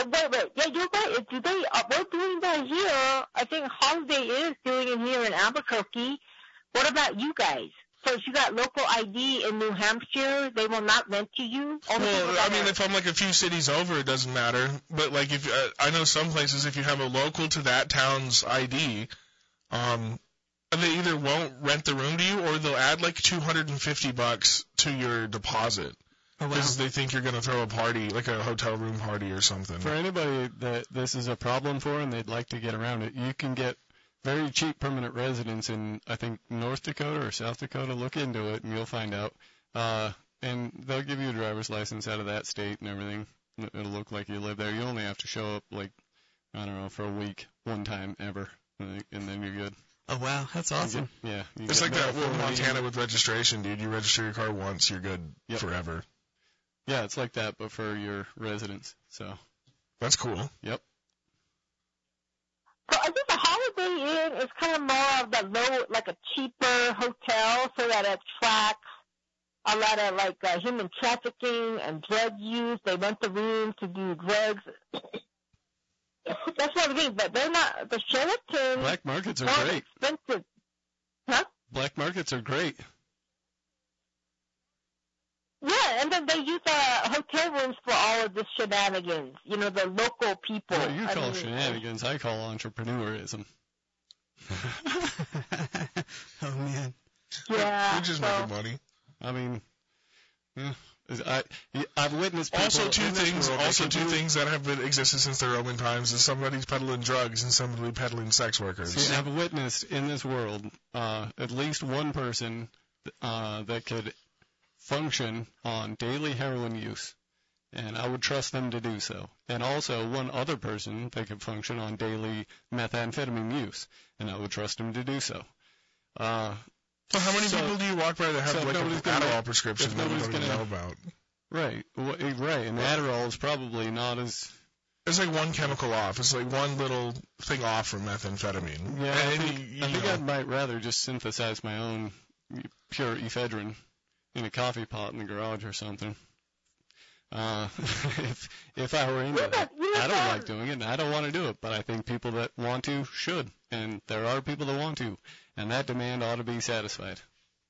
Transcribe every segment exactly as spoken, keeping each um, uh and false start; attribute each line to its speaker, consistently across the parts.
Speaker 1: wait, wait. Yeah, you're right. Do they, uh, we're doing that here. I think Holiday is doing it here in Albuquerque. What about you guys? So if you got local I D in New Hampshire, they will not rent to you? Only
Speaker 2: well, I mean, if I'm like a few cities over, it doesn't matter. But like if uh, I know some places, if you have a local to that town's I D, um, they either won't rent the room to you or they'll add like two hundred fifty bucks to your deposit. Because oh, wow. they think you're going to throw a party, like a hotel room party or something.
Speaker 3: For anybody that this is a problem for and they'd like to get around it, you can get very cheap permanent residence in, I think, North Dakota or South Dakota. Look into it and you'll find out. Uh, and they'll give you a driver's license out of that state and everything. It'll look like you live there. You only have to show up, like, I don't know, for a week, one time ever, and then you're good.
Speaker 4: Oh, wow. That's awesome.
Speaker 3: Get, yeah.
Speaker 2: It's like that with Montana with registration, dude. You register your car once, you're good yep. forever.
Speaker 3: Yeah, it's like that, but for your residence. So
Speaker 2: that's cool.
Speaker 3: Yep.
Speaker 1: So I think the Holiday Inn is kind of more of the low, like a cheaper hotel, so that it attracts a lot of like uh, human trafficking and drug use. They rent the room to do drugs. That's what I mean. But they're not. The Sheraton.
Speaker 3: Black markets are
Speaker 1: more
Speaker 3: great.
Speaker 1: Expensive. Huh?
Speaker 3: Black markets are great.
Speaker 1: Yeah, and then they use uh, hotel rooms for all of this shenanigans. You know, the local people.
Speaker 3: Well, you
Speaker 1: I
Speaker 3: call
Speaker 1: mean,
Speaker 3: shenanigans, I call entrepreneurism.
Speaker 4: Oh, man.
Speaker 1: Yeah.
Speaker 2: You're just
Speaker 1: so,
Speaker 2: making money.
Speaker 3: I mean, yeah, I, I've witnessed people
Speaker 2: Also, two things.
Speaker 3: world,
Speaker 2: Also, two
Speaker 3: do,
Speaker 2: things that have been existed since the Roman times is somebody's peddling drugs and somebody peddling sex workers.
Speaker 3: See, I've witnessed in this world uh, at least one person uh, that could function on daily heroin use, and I would trust them to do so. And also one other person that could function on daily methamphetamine use, and I would trust them to do so. Uh,
Speaker 2: so how many
Speaker 3: so,
Speaker 2: people do you walk by that have
Speaker 3: so
Speaker 2: like an
Speaker 3: gonna,
Speaker 2: Adderall prescription that we don't
Speaker 3: gonna,
Speaker 2: even know about?
Speaker 3: Right, right, and Adderall is probably not as...
Speaker 2: It's like one chemical off. It's like one little thing off from methamphetamine.
Speaker 3: Yeah,
Speaker 2: and
Speaker 3: I think,
Speaker 2: you, you
Speaker 3: I, think
Speaker 2: know.
Speaker 3: I might rather just synthesize my own pure ephedrine in a coffee pot in the garage or something. Uh, if if I were into it, I don't like doing it, and I don't want to do it, but I think people that want to should, and there are people that want to, and that demand ought to be satisfied.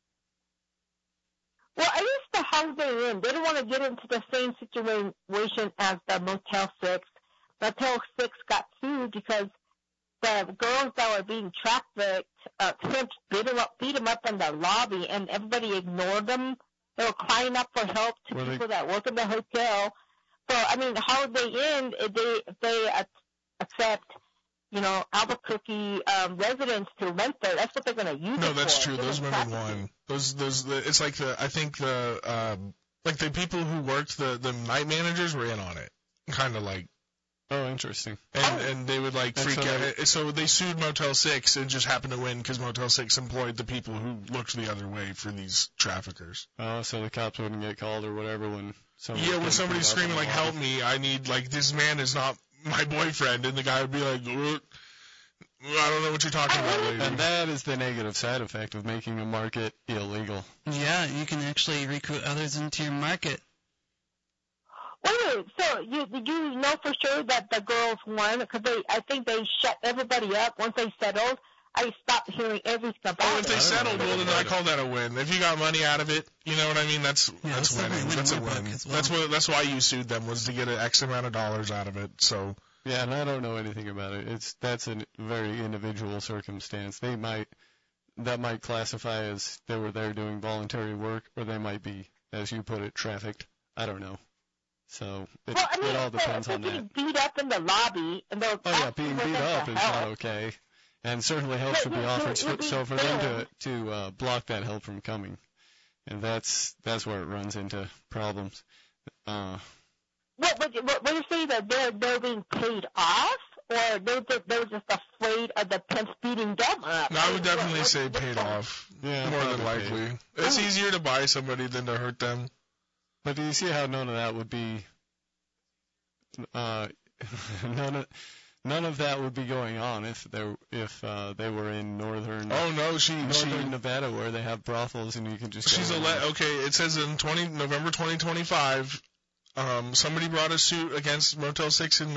Speaker 1: Well, I guess the Holiday Inn, they don't want to get into the same situation as the Motel six. Motel six got sued because the girls that were being trafficked, uh, pimps beat them up, beat them up in the lobby, and everybody ignored them. They were crying up for help to
Speaker 3: Were
Speaker 1: people
Speaker 3: they...
Speaker 1: that work in the hotel. So, I mean, Holiday Inn, they they accept, you know, Albuquerque um, residents to rent there. That's what they're going to use
Speaker 2: No,
Speaker 1: it
Speaker 2: that's
Speaker 1: for.
Speaker 2: true. Those women won. Those, those, the, it's like the, I think the, um, like the people who worked, the, the night managers were in on it. Kind of like.
Speaker 3: Oh, interesting.
Speaker 2: And
Speaker 1: oh.
Speaker 2: and they would like freak
Speaker 3: so
Speaker 2: out. They, so they sued Motel six and just happened to win because Motel six employed the people who looked the other way for these traffickers.
Speaker 3: Oh, so the cops wouldn't get called or whatever when somebody...
Speaker 2: Yeah, when somebody's screaming like, help me, I need, like, this man is not my boyfriend, and the guy would be like, Ugh. I don't know what you're talking about, lady.
Speaker 3: And that is the negative side effect of making a market illegal.
Speaker 4: Yeah, you can actually recruit others into your market.
Speaker 1: Wait, wait, so you you know for sure that the girls won? Because they, I think they shut everybody up once they settled. I stopped hearing everything about
Speaker 2: Oh, if
Speaker 1: it.
Speaker 2: they settled, well, then I call that a win. If you got money out of it, you know what I mean? That's
Speaker 4: yeah,
Speaker 2: that's winning.
Speaker 4: Win
Speaker 2: That's a
Speaker 4: win
Speaker 2: win.
Speaker 4: well.
Speaker 2: That's what. That's why you sued them, was to get an X amount of dollars out of it. So.
Speaker 3: Yeah, and I don't know anything about it. It's that's a very individual circumstance. They might that might classify as they were there doing voluntary work, or they might be, as you put it, trafficked. I don't know. So it,
Speaker 1: well, I mean,
Speaker 3: it all depends
Speaker 1: they're
Speaker 3: on
Speaker 1: getting
Speaker 3: that.
Speaker 1: beat up in the lobby, and they're
Speaker 3: Oh yeah, being beat up is not okay, and certainly help should be offered. So, so for them to to uh, block that help from coming, and that's that's where it runs into problems. Uh,
Speaker 1: What what what, what you say that they're they're being paid off, or they're just, they're just afraid of the pimps beating them up?
Speaker 2: No, I would definitely
Speaker 1: what,
Speaker 2: say
Speaker 1: what,
Speaker 2: paid off.
Speaker 3: Yeah,
Speaker 2: more than likely.
Speaker 3: Paid.
Speaker 2: It's easier to buy somebody than to hurt them.
Speaker 3: But do you see how none of that would be, uh, none of, none of that would be going on if they if uh, they were in northern.
Speaker 2: Oh no, she
Speaker 3: northern
Speaker 2: she,
Speaker 3: Nevada where they have brothels and you can just.
Speaker 2: She's a le- okay. It says in twenty November twenty twenty-five, um, somebody brought a suit against Motel six in